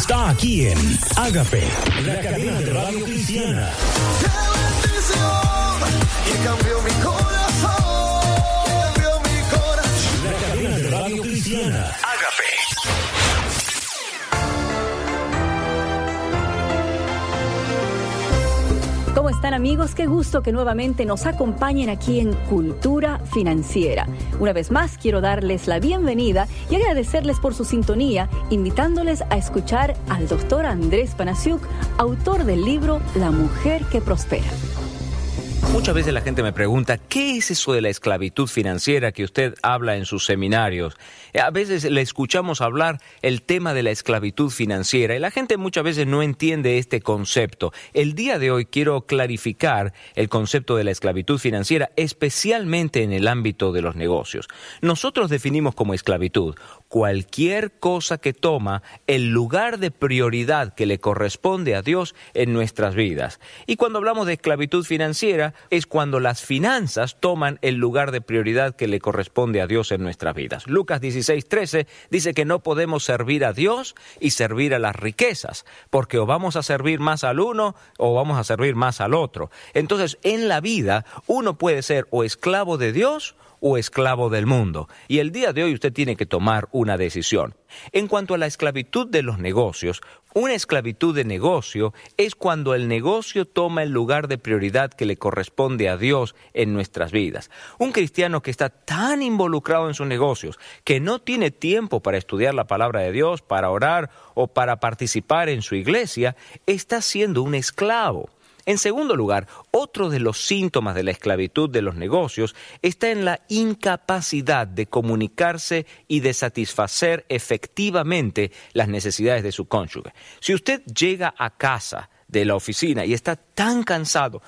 está aquí en Ágape, la cadena de radio cristiana. Que cambió mi corazón, cambió mi corazón. La cadena de radio cristiana. Ágape. ¿Cómo están, amigos? Qué gusto que nuevamente nos acompañen aquí en Cultura Financiera. Una vez más quiero darles la bienvenida y agradecerles por su sintonía, invitándoles a escuchar al doctor Andrés Panasiuk, autor del libro La Mujer que Prospera. Muchas veces la gente me pregunta, ¿qué es eso de la esclavitud financiera que usted habla en sus seminarios? A veces le escuchamos hablar el tema de la esclavitud financiera y la gente muchas veces no entiende este concepto. El día de hoy quiero clarificar el concepto de la esclavitud financiera, especialmente en el ámbito de los negocios. Nosotros definimos como esclavitud cualquier cosa que toma el lugar de prioridad que le corresponde a Dios en nuestras vidas. Y cuando hablamos de esclavitud financiera, es cuando las finanzas toman el lugar de prioridad que le corresponde a Dios en nuestras vidas. Lucas 16:13 dice que no podemos servir a Dios y servir a las riquezas, porque o vamos a servir más al uno o vamos a servir más al otro. Entonces, en la vida, uno puede ser o esclavo de Dios o esclavo del mundo. Y el día de hoy usted tiene que tomar una decisión. En cuanto a la esclavitud de los negocios, una esclavitud de negocio es cuando el negocio toma el lugar de prioridad que le corresponde a Dios en nuestras vidas. Un cristiano que está tan involucrado en sus negocios que no tiene tiempo para estudiar la palabra de Dios, para orar o para participar en su iglesia, está siendo un esclavo. En segundo lugar, otro de los síntomas de la esclavitud de los negocios está en la incapacidad de comunicarse y de satisfacer efectivamente las necesidades de su cónyuge. Si usted llega a casa de la oficina y está tan cansado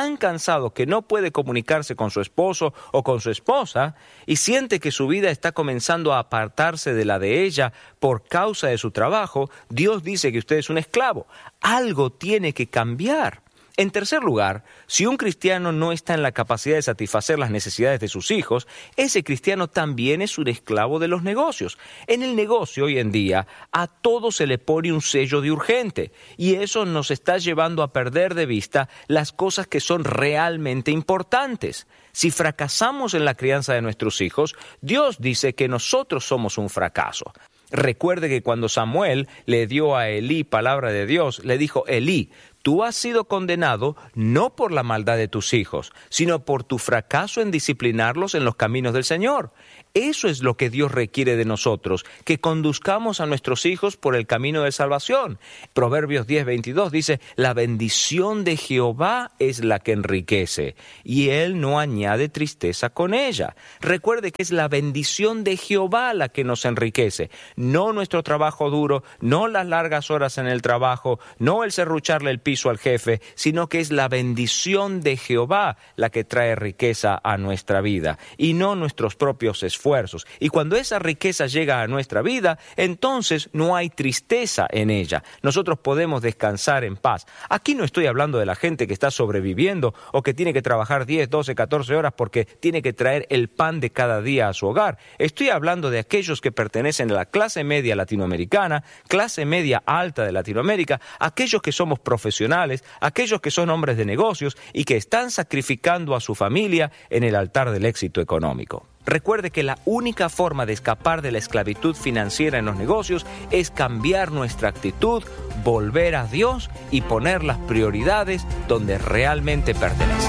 que no puede comunicarse con su esposo o con su esposa y siente que su vida está comenzando a apartarse de la de ella por causa de su trabajo, Dios dice que usted es un esclavo. Algo tiene que cambiar. En tercer lugar, si un cristiano no está en la capacidad de satisfacer las necesidades de sus hijos, ese cristiano también es un esclavo de los negocios. En el negocio hoy en día, a todo se le pone un sello de urgente, y eso nos está llevando a perder de vista las cosas que son realmente importantes. Si fracasamos en la crianza de nuestros hijos, Dios dice que nosotros somos un fracaso. Recuerde que cuando Samuel le dio a Elí palabra de Dios, le dijo: Elí, tú has sido condenado no por la maldad de tus hijos, sino por tu fracaso en disciplinarlos en los caminos del Señor. Eso es lo que Dios requiere de nosotros, que conduzcamos a nuestros hijos por el camino de salvación. Proverbios 10:22 dice: la bendición de Jehová es la que enriquece, y Él no añade tristeza con ella. Recuerde que es la bendición de Jehová la que nos enriquece, no nuestro trabajo duro, no las largas horas en el trabajo, no el serrucharle el piso al jefe, sino que es la bendición de Jehová la que trae riqueza a nuestra vida, y no nuestros propios esfuerzos. Y cuando esa riqueza llega a nuestra vida, entonces no hay tristeza en ella. Nosotros podemos descansar en paz. Aquí no estoy hablando de la gente que está sobreviviendo o que tiene que trabajar 10, 12, 14 horas porque tiene que traer el pan de cada día a su hogar. Estoy hablando de aquellos que pertenecen a la clase media latinoamericana, clase media alta de Latinoamérica, aquellos que somos profesionales, aquellos que son hombres de negocios y que están sacrificando a su familia en el altar del éxito económico. Recuerde que la única forma de escapar de la esclavitud financiera en los negocios es cambiar nuestra actitud, volver a Dios y poner las prioridades donde realmente pertenecen.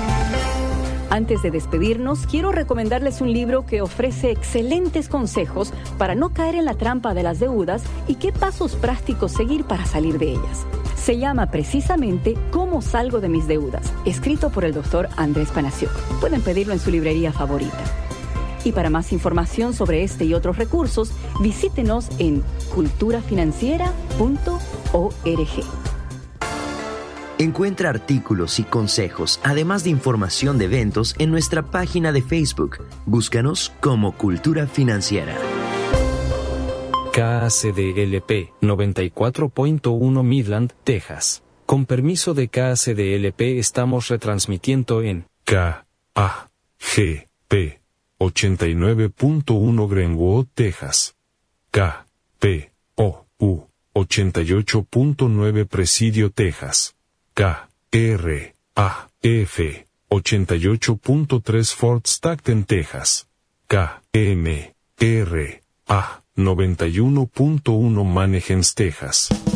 Antes de despedirnos, quiero recomendarles un libro que ofrece excelentes consejos para no caer en la trampa de las deudas y qué pasos prácticos seguir para salir de ellas. Se llama precisamente ¿Cómo salgo de mis deudas?, escrito por el doctor Andrés Panasiuk. Pueden pedirlo en su librería favorita. Y para más información sobre este y otros recursos, visítenos en culturafinanciera.org. Encuentra artículos y consejos, además de información de eventos en nuestra página de Facebook. Búscanos como Cultura Financiera. KACDLP 94.1 Midland, Texas. Con permiso de KACDLP estamos retransmitiendo en KAGP 89.1 Greenwood, Texas. KPOU 88.9 Presidio, Texas. KRAF 88.3 Fort Stockton, Texas. KMRA 91.1 Mannheim, Texas.